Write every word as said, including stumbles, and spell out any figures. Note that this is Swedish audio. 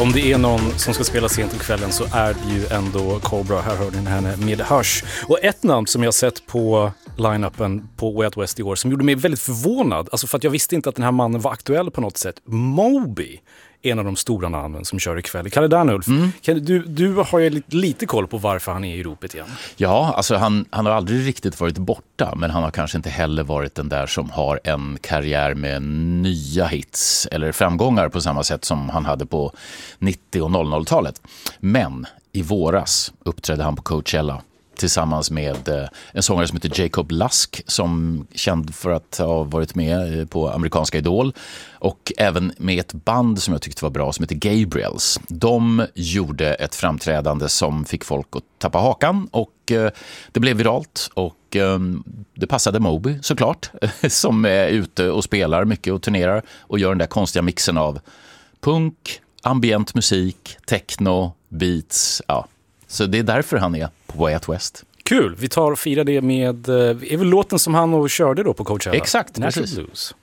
Om det är någon som ska spela sent på kvällen så är det ju ändå Cobra. Här hörde ni henne med Hush. Och ett namn som jag sett på line-upen på Way Out West i år som gjorde mig väldigt förvånad, alltså för att jag visste inte att den här mannen var aktuell på något sätt. Moby, en av de stora namnen som kör ikväll. Kalle Dernulf, mm. du, du har ju lite, lite koll på varför han är i ropet igen. Ja, alltså han, han har aldrig riktigt varit borta, men han har kanske inte heller varit den där som har en karriär med nya hits eller framgångar på samma sätt som han hade på nittio- och noll noll-talet. Men i våras uppträdde han på Coachella tillsammans med eh, en sångare som heter Jacob Lusk, som känd för att ha varit med på Amerikanska Idol, och även med ett band som jag tyckte var bra som heter Gabriels. De gjorde ett framträdande som fick folk att tappa hakan, och eh, det blev viralt, och eh, det passade Moby såklart, som är ute och spelar mycket och turnerar och gör den där konstiga mixen av punk, ambient musik, techno, beats, ja. Så det är därför han är på Way Out West. Kul, vi tar och firar det med, är väl låten som han och körde då på Coachella? Exakt, Natural precis. Blues.